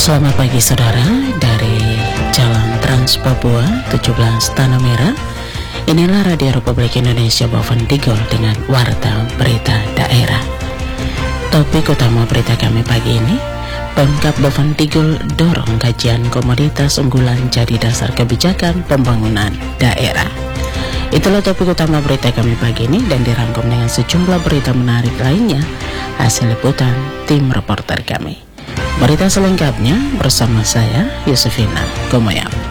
Selamat pagi saudara, dari Jalan Trans Papua 17 Tanah Merah. Inilah Radio Republik Indonesia Boven Tigul dengan Warta Berita Daerah. Topik utama berita kami pagi ini, Pemkab Boven Tigul dorong kajian komoditas unggulan jadi dasar kebijakan pembangunan daerah. Itulah topik utama berita kami pagi ini dan dirangkum dengan sejumlah berita menarik lainnya hasil liputan tim reporter kami. Berita selengkapnya bersama saya, Yusufina Gomoyam.